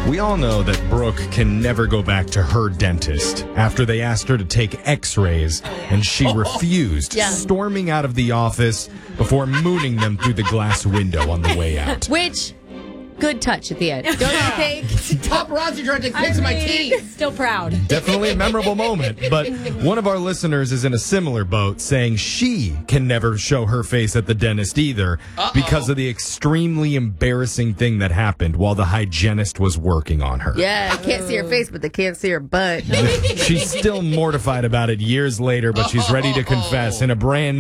We all know that Brooke can never go back to her dentist after they asked her to take x-rays and she refused, storming out of the office before mooning them through the glass window on the way out. Which, good touch at the end. Don't you think? Paparazzi trying to take pics of my teeth. Still proud. Definitely a memorable moment, but one of our listeners is in a similar boat saying she can never show her face at the dentist either because of the extremely embarrassing thing that happened while the hygienist was working on her. Yeah, can't see her face, but they can't see her butt. She's still mortified about it years later, but she's ready to confess in a brand